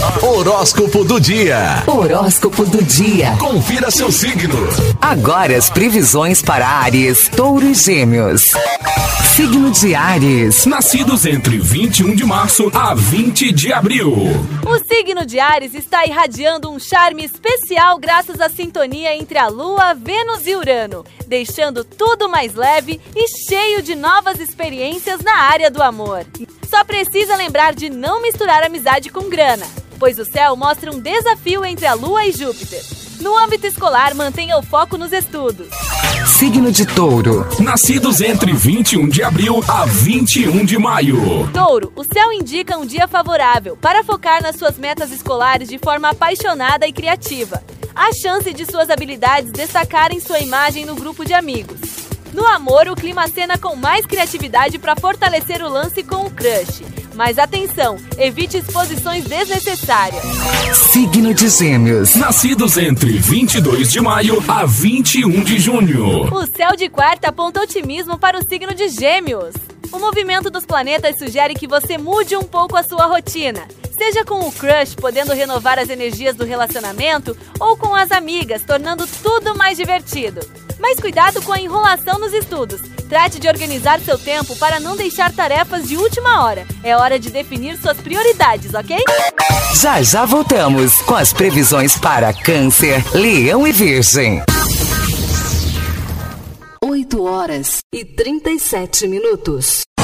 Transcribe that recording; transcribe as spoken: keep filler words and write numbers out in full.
Horóscopo do dia. Horóscopo do dia. Confira seu signo. Agora as previsões para Áries, Touro e Gêmeos. Signo de Áries. Nascidos entre vinte e um de março a vinte de abril. O signo de Áries está irradiando um charme especial graças à sintonia entre a Lua, Vênus e Urano, deixando tudo mais leve e cheio de novas experiências na área do amor. Só precisa lembrar de não misturar amizade com grana, pois o céu mostra um desafio entre a Lua e Júpiter. No âmbito escolar, mantenha o foco nos estudos. Signo de Touro. Nascidos entre vinte e um de abril a vinte e um de maio. Touro, o céu indica um dia favorável para focar nas suas metas escolares de forma apaixonada e criativa. Há chance de suas habilidades destacarem sua imagem no grupo de amigos. No amor, o clima acena com mais criatividade para fortalecer o lance com o crush. Mas atenção, evite exposições desnecessárias. Signo de Gêmeos. Nascidos entre vinte e dois de maio a vinte e um de junho. O céu de quarta aponta otimismo para o signo de Gêmeos. O movimento dos planetas sugere que você mude um pouco a sua rotina. Seja com o crush, podendo renovar as energias do relacionamento, ou com as amigas, tornando tudo mais divertido. Mas cuidado com a enrolação nos estudos. Trate de organizar seu tempo para não deixar tarefas de última hora. É hora de definir suas prioridades, ok? Já já voltamos com as previsões para Câncer, Leão e Virgem. oito horas e trinta e sete minutos.